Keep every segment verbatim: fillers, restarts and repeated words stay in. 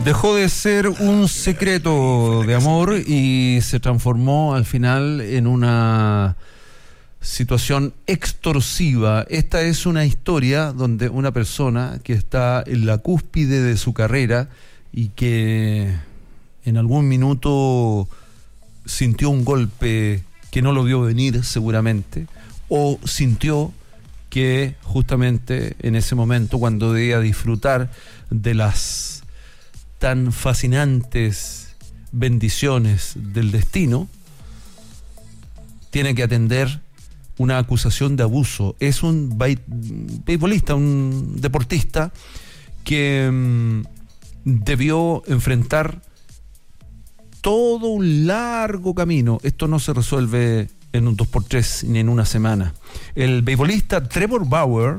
Dejó de ser un secreto de amor y se transformó al final en una situación extorsiva. Esta es una historia donde una persona que está en la cúspide de su carrera y que en algún minuto sintió un golpe que no lo vio venir seguramente, o sintió que justamente en ese momento, cuando debía disfrutar de las tan fascinantes bendiciones del destino, tiene que atender una acusación de abuso. Es un beisbolista, un deportista que mmm, debió enfrentar todo un largo camino. Esto no se resuelve en un dos por tres ni en una semana. El beisbolista Trevor Bauer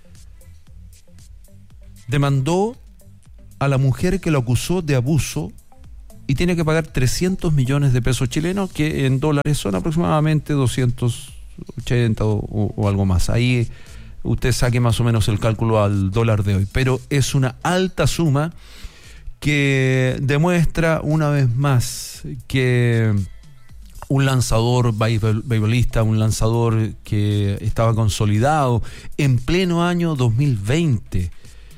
demandó a la mujer que lo acusó de abuso y tiene que pagar trescientos millones de pesos chilenos, que en dólares son aproximadamente doscientos ochenta o, o, o algo más. Ahí usted saque más o menos el cálculo al dólar de hoy, pero es una alta suma que demuestra una vez más que un lanzador beisbolista, un lanzador que estaba consolidado en pleno año dos mil veinte,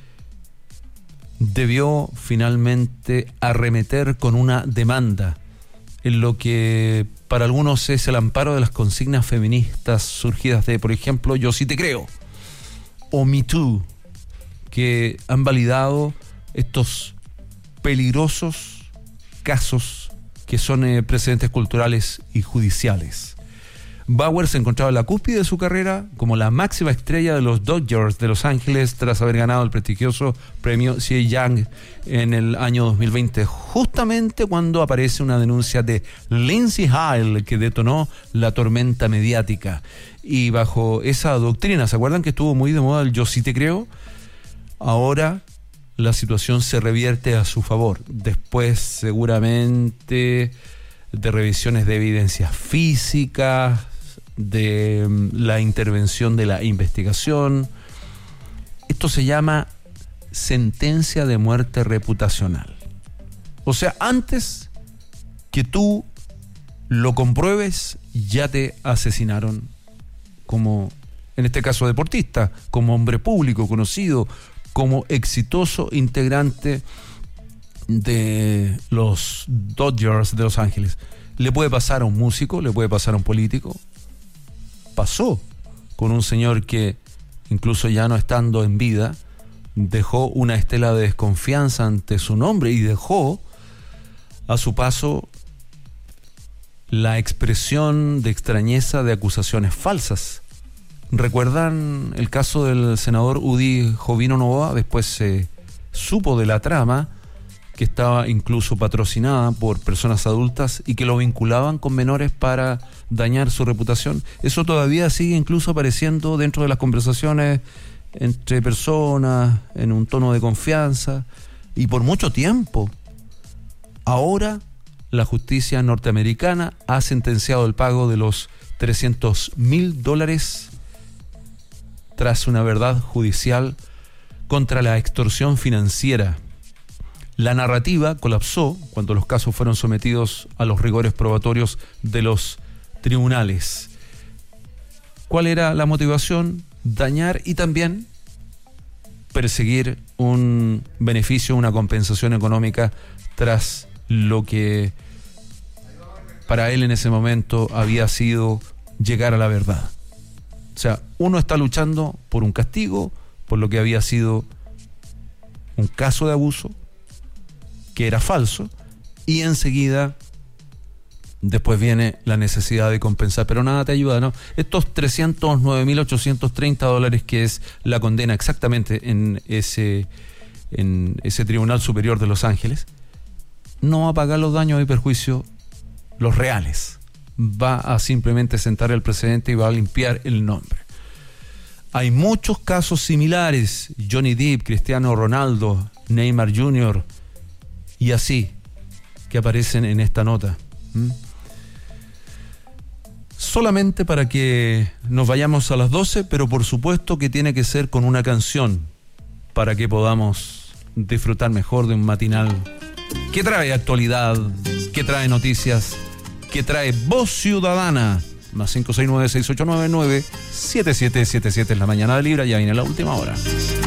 debió finalmente arremeter con una demanda en lo que para algunos es el amparo de las consignas feministas surgidas de, por ejemplo, Yo Sí Te Creo o Me Too, que han validado estos peligrosos casos que son eh, precedentes culturales y judiciales. Bauer se encontraba en la cúspide de su carrera como la máxima estrella de los Dodgers de Los Ángeles tras haber ganado el prestigioso premio Cy Young en el año dos mil veinte, justamente cuando aparece una denuncia de Lindsey Hale que detonó la tormenta mediática. Y bajo esa doctrina, ¿se acuerdan que estuvo muy de moda el Yo Sí Te Creo? Ahora la situación se revierte a su favor, después seguramente de revisiones de evidencias físicas, de la intervención de la investigación. Esto se llama sentencia de muerte reputacional. O sea, antes que tú lo compruebes, ya te asesinaron como, en este caso, deportista, como hombre público conocido, como exitoso integrante de los Dodgers de Los Ángeles. Le puede pasar a un músico, le puede pasar a un político. Pasó con un señor que, incluso ya no estando en vida, dejó una estela de desconfianza ante su nombre y dejó a su paso la expresión de extrañeza de acusaciones falsas. ¿Recuerdan el caso del senador Udi Jovino Novoa? Después se supo de la trama, que estaba incluso patrocinada por personas adultas y que lo vinculaban con menores para dañar su reputación. Eso todavía sigue incluso apareciendo dentro de las conversaciones entre personas, en un tono de confianza, y por mucho tiempo. Ahora la justicia norteamericana ha sentenciado el pago de los trescientos mil dólares tras una verdad judicial contra la extorsión financiera. La narrativa colapsó cuando los casos fueron sometidos a los rigores probatorios de los tribunales. ¿Cuál era la motivación? Dañar y también perseguir un beneficio, una compensación económica tras lo que para él en ese momento había sido llegar a la verdad. O sea, uno está luchando por un castigo, por lo que había sido un caso de abuso, que era falso, y enseguida después viene la necesidad de compensar, pero nada te ayuda, ¿no? Estos trescientos nueve mil ochocientos treinta dólares, que es la condena exactamente en ese, en ese Tribunal Superior de Los Ángeles, no va a pagar los daños y perjuicios, los reales. Va a simplemente sentar el precedente y va a limpiar el nombre. Hay muchos casos similares: Johnny Depp, Cristiano Ronaldo, Neymar junior y así, que aparecen en esta nota. ¿Mm? Solamente para que nos vayamos a las doce, pero por supuesto que tiene que ser con una canción para que podamos disfrutar mejor de un matinal que trae actualidad, que trae noticias, que trae Voz Ciudadana. Más cinco seis nueve, seis ocho nueve, nueve siete siete siete siete en la mañana de Libra. Ya viene la última hora.